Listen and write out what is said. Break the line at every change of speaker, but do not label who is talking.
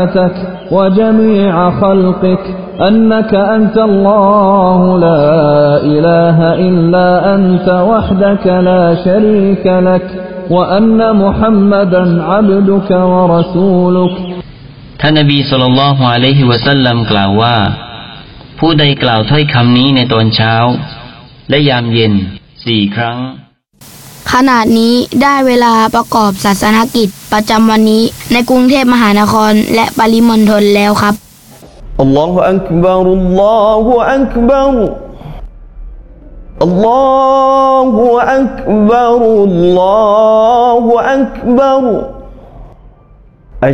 وجميع خلقك أنك أنت الله لا إله إلا أنت وحدك لا شريك لك وأن محمدا عبدك ورسولك
ท่านนบีศ็อลลัลลอฮุอะลัยฮิวะซัลลัมกล่าวว่าผู้ใดกล่าวถ้อยคำนี้ในตอนเช้าและยามเย็น4 ครั้ง
ขณะนี้ได้เวลาประกอบศาสนกิจประจำวันนี้ในกรุงเทพมหานครและปริมณฑลแล้วครับ
อัลลอฮฺอักบัรอัลลอฮฺอักบัรอัลลอฮฺอักบัรอัลลอฮฺอักบัร